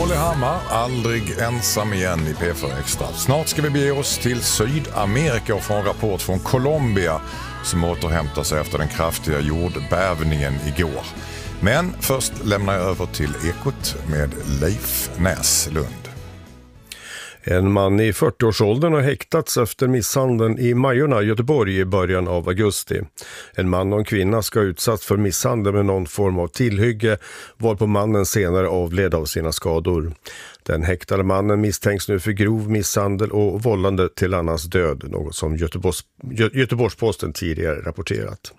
Molly Hammar, aldrig ensam igen i P4 Extra. Snart ska vi bege oss till Sydamerika och få en rapport från Colombia som återhämtar sig efter den kraftiga jordbävningen igår. Men först lämnar jag över till Ekot med Leif Näslund. En man i 40-årsåldern har häktats efter misshandeln i Majorna, Göteborg i början av augusti. En man och en kvinna ska ha utsatts för misshandel med någon form av tillhygge, varpå mannen senare avled av sina skador. Den häktade mannen misstänks nu för grov misshandel och vållande till annans död, något som Göteborgs-Posten tidigare rapporterat.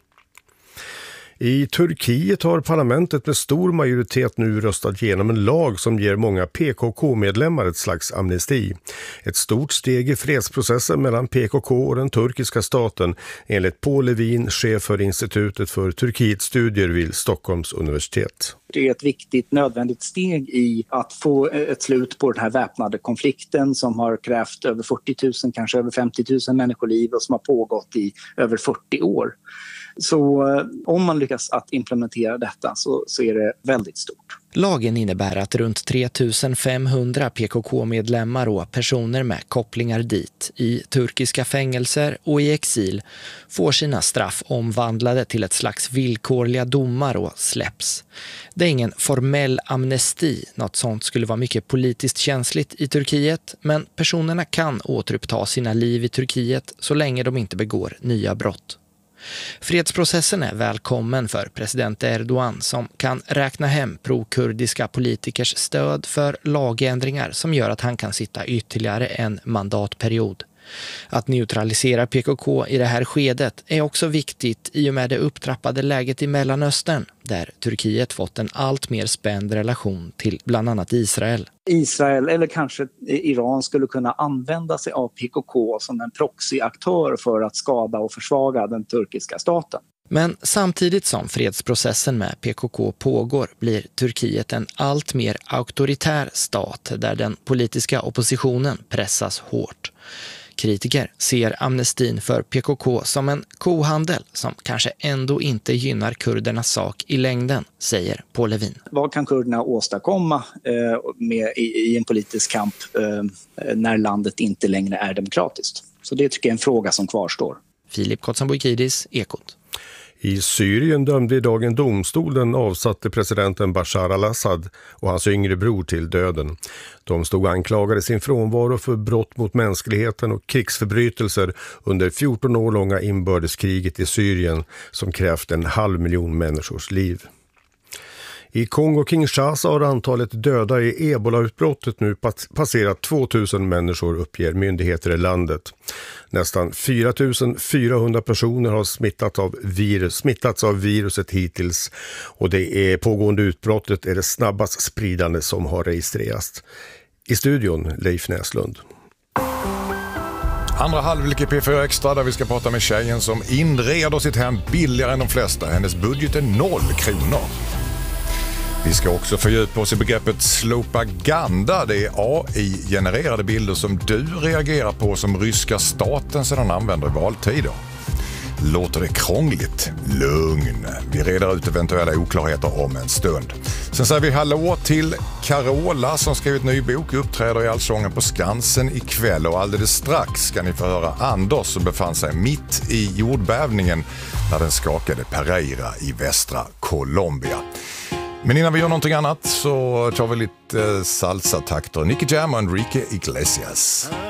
I Turkiet har parlamentet med stor majoritet nu röstat igenom en lag som ger många PKK-medlemmar ett slags amnesti. Ett stort steg i fredsprocessen mellan PKK och den turkiska staten, enligt Paul Levin, chef för Institutet för Turkiets studier vid Stockholms universitet. Det är ett viktigt, nödvändigt steg i att få ett slut på den här väpnade konflikten som har krävt över 40 000, kanske över 50 000 människoliv och som har pågått i över 40 år. Så om man lyckas att implementera detta så är det väldigt stort. Lagen innebär att runt 3 500 PKK-medlemmar och personer med kopplingar dit i turkiska fängelser och i exil får sina straff omvandlade till ett slags villkorliga domar och släpps. Det är ingen formell amnesti, något sånt skulle vara mycket politiskt känsligt i Turkiet, men personerna kan återuppta sina liv i Turkiet så länge de inte begår nya brott. Fredsprocessen är välkommen för president Erdogan som kan räkna hem pro-kurdiska politikers stöd för lagändringar som gör att han kan sitta ytterligare en mandatperiod. Att neutralisera PKK i det här skedet är också viktigt i och med det upptrappade läget i Mellanöstern, där Turkiet fått en allt mer spänd relation till bland annat Israel. Israel eller kanske Iran skulle kunna använda sig av PKK som en proxyaktör för att skada och försvaga den turkiska staten. Men samtidigt som fredsprocessen med PKK pågår blir Turkiet en allt mer auktoritär stat där den politiska oppositionen pressas hårt. Kritiker ser amnestin för PKK som en kohandel som kanske ändå inte gynnar kurdernas sak i längden, säger Paul Levin. Vad kan kurderna åstadkomma i en politisk kamp när landet inte längre är demokratiskt? Så det tycker jag är en fråga som kvarstår. Filip Kotsanboikidis, Ekot. I Syrien dömde idag en domstol den avsatte presidenten Bashar al-Assad och hans yngre bror till döden. De stod anklagade sin frånvaro för brott mot mänskligheten och krigsförbrytelser under 14 år långa inbördeskriget i Syrien som krävt 500 000 människors liv. I Kongo-Kinshasa har antalet döda i Ebola-utbrottet nu passerat 2000 människor, uppger myndigheter i landet. Nästan 4 400 personer har smittats av viruset hittills och det pågående utbrottet är det snabbast spridande som har registrerats. I studion Leif Näslund. Andra halvlek i P4 Extra där vi ska prata med tjejen som inreder sitt hem billigare än de flesta. Hennes budget är 0 kronor. Vi ska också fördjupa oss i begreppet slopaganda. Det är AI-genererade bilder som du reagerar på som ryska staten sedan använder i valtider. Låter det krångligt? Lugn. Vi reder ut eventuella oklarheter om en stund. Sen säger vi hallå till Carola som skrivit ny bok, uppträder i Allsången på Skansen ikväll, och alldeles strax ska ni få höra Anders som befann sig mitt i jordbävningen när den skakade Pereira i västra Colombia. Men innan vi gör någonting annat så tar vi lite salsa-takter. Nicky Jam och Enrique Iglesias.